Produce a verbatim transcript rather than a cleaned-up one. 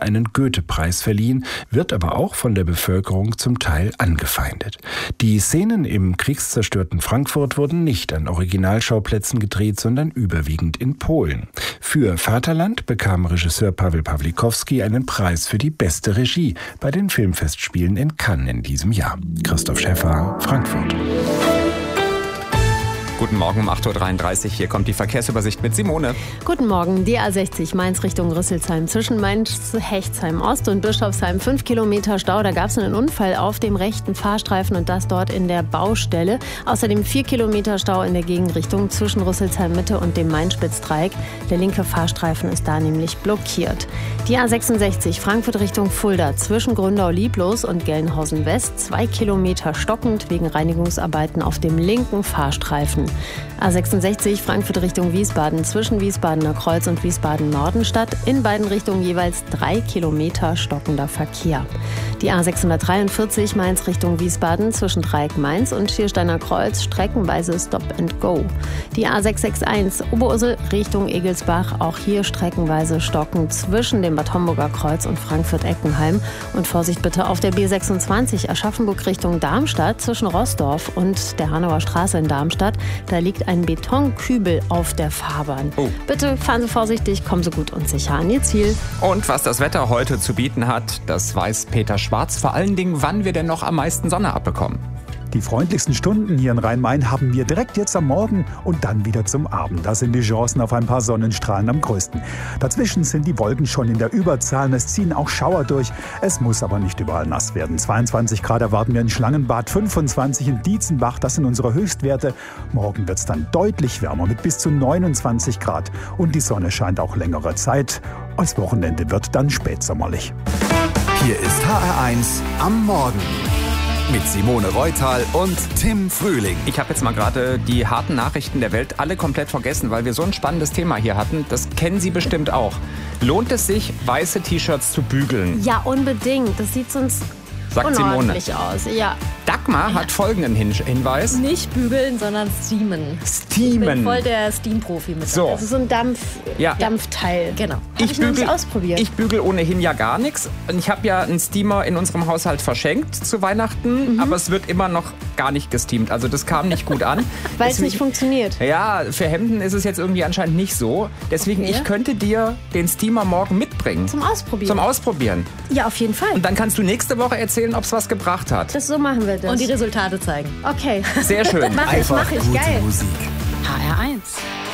einen Goethe-Preis verliehen, wird aber auch von der Bevölkerung zum Teil angefeindet. Die Szenen im kriegszerstörten Frankfurt wurden nicht an Originalschauplätzen gedreht, sondern überwiegend in Polen. Für Vaterland bekam Regisseur Paweł Pawlikowski einen Preis für die beste Regie bei den Filmfestspielen in Cannes in diesem Jahr. Christoph Schäffer, Frankfurt. Guten Morgen um acht Uhr dreiunddreißig. Hier kommt die Verkehrsübersicht mit Simone. Guten Morgen. Die A sechzig Mainz Richtung Rüsselsheim zwischen Mainz-Hechtsheim Ost und Bischofsheim. Fünf Kilometer Stau. Da gab es einen Unfall auf dem rechten Fahrstreifen und das dort in der Baustelle. Außerdem vier Kilometer Stau in der Gegenrichtung zwischen Rüsselsheim Mitte und dem Main-Spitz-Dreieck. Der linke Fahrstreifen ist da nämlich blockiert. Die A sechsundsechzig Frankfurt Richtung Fulda zwischen Gründau-Lieblos und Gelnhausen West. Zwei Kilometer stockend wegen Reinigungsarbeiten auf dem linken Fahrstreifen. A sechsundsechzig Frankfurt Richtung Wiesbaden zwischen Wiesbadener Kreuz und Wiesbaden-Nordenstadt. In beiden Richtungen jeweils drei Kilometer stockender Verkehr. Die A sechshundertdreiundvierzig Mainz Richtung Wiesbaden zwischen Dreieck Mainz und Schiersteiner Kreuz streckenweise Stop and Go. Die A sechshundereinundsechzig Oberursel Richtung Egelsbach, auch hier streckenweise stockend zwischen dem Bad Homburger Kreuz und Frankfurt-Eckenheim. Und Vorsicht bitte auf der B sechsundzwanzig Aschaffenburg Richtung Darmstadt zwischen Rossdorf und der Hanauer Straße in Darmstadt. Da liegt ein Betonkübel auf der Fahrbahn. Oh. Bitte fahren Sie vorsichtig, kommen Sie gut und sicher an Ihr Ziel. Und was das Wetter heute zu bieten hat, das weiß Peter Schwarz. Vor allen Dingen, wann wir denn noch am meisten Sonne abbekommen. Die freundlichsten Stunden hier in Rhein-Main haben wir direkt jetzt am Morgen und dann wieder zum Abend. Da sind die Chancen auf ein paar Sonnenstrahlen am größten. Dazwischen sind die Wolken schon in der Überzahl. Es ziehen auch Schauer durch. Es muss aber nicht überall nass werden. zweiundzwanzig Grad erwarten wir in Schlangenbad, fünfundzwanzig in Dietzenbach. Das sind unsere Höchstwerte. Morgen wird es dann deutlich wärmer mit bis zu neunundzwanzig Grad. Und die Sonne scheint auch längere Zeit. Das Wochenende wird dann spätsommerlich. Hier ist H R eins am Morgen. Mit Simone Reutal und Tim Frühling. Ich habe jetzt mal gerade die harten Nachrichten der Welt alle komplett vergessen, weil wir so ein spannendes Thema hier hatten. Das kennen Sie bestimmt auch. Lohnt es sich, weiße T-Shirts zu bügeln? Ja, unbedingt. Das sieht sonst sagt unordentlich Simone aus. Ja. Dagmar hat folgenden Hin- Hinweis. Nicht bügeln, sondern steamen. Steamen. Ich bin voll der Steam-Profi mit. So. Das ist so ein Dampf, Ja. Dampfteil. Genau. Hab Ich ich noch bügel, nicht ausprobiert. ich bügel ohnehin ja gar nichts. Und ich habe ja einen Steamer in unserem Haushalt verschenkt zu Weihnachten, Mhm. aber es wird immer noch gar nicht gesteamt. Also das kam nicht gut an. Weil es Deswegen- nicht funktioniert. Ja, für Hemden ist es jetzt irgendwie anscheinend nicht so. Deswegen, Okay. ich könnte dir den Steamer morgen mitbringen. Zum Ausprobieren. Zum Ausprobieren. Ja, auf jeden Fall. Und dann kannst du nächste Woche erzählen, ob es was gebracht hat. Das, so machen wir das. Und die Resultate zeigen. Okay. Sehr schön. Mach ich, mach ich. gute Geil. Musik. H R eins.